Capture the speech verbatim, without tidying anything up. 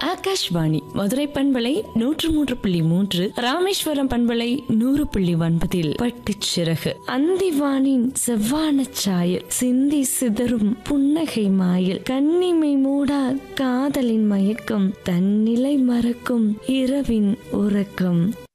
ஆகாஷ்வாணி மதுரை பண்பலை நூற்று மூன்று புள்ளி மூன்று, ராமேஸ்வரம் பண்பலை நூறு புள்ளி ஒன்பதில் பட்டுச் சிறகு. அந்திவானின் செவ்வான சாயல் சிந்தி சிதறும் புன்னகை மாயல், கண்ணிமை மூடா காதலின் மயக்கம், தன்னிலை மறக்கும் இரவின் உறக்கம்.